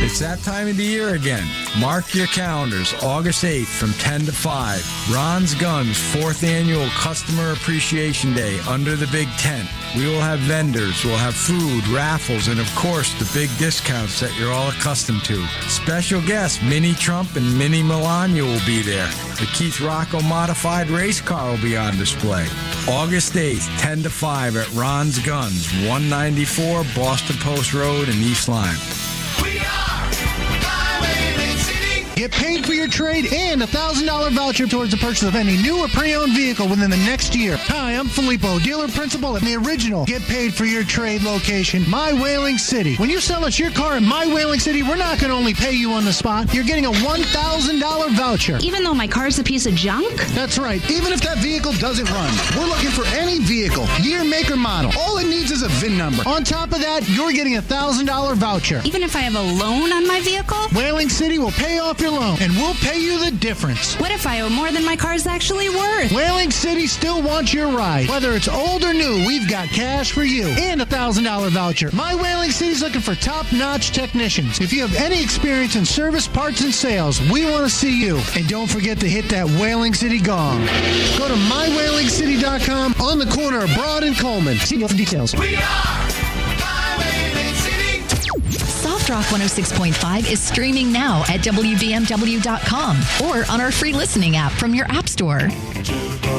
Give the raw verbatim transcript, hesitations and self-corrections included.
It's that time of the year again. Mark your calendars, August eighth from ten to five. Ron's Guns fourth Annual Customer Appreciation Day under the big tent. We will have vendors, we'll have food, raffles, and of course the big discounts that you're all accustomed to. Special guests, Minnie Trump and Minnie Melania will be there. The Keith Rocco modified race car will be on display. August eighth, ten to five at Ron's Guns, one ninety-four Boston Post Road in East Lyme. We are Wayland City. Get paid for your trade and a one thousand dollars voucher towards the purchase of any new or pre-owned vehicle within the next year. Hi, I'm Filippo, dealer principal at the original Get Paid for Your Trade location, My Whaling City. When you sell us your car in My Whaling City, we're not going to only pay you on the spot. You're getting a one thousand dollars voucher. Even though my car's a piece of junk? That's right. Even if that vehicle doesn't run, we're looking for any vehicle, year, make, or model. All it needs is a V I N number. On top of that, you're getting a one thousand dollars voucher. Even if I have a loan on my vehicle? Whaling City will pay off your loan, and we'll pay you the difference. What if I owe more than my car's actually worth? Whaling City still wants your ride. Whether it's old or new, we've got cash for you and a one thousand dollars voucher. My Whaling City's looking for top-notch technicians. If you have any experience in service, parts, and sales, we want to see you. And don't forget to hit that Whaling City gong. Go to my whaling city dot com on the corner of Broad and Coleman. See you for details. We are Wayland City. Soft Rock one oh six point five is streaming now at W B M W dot com or on our free listening app from your app store.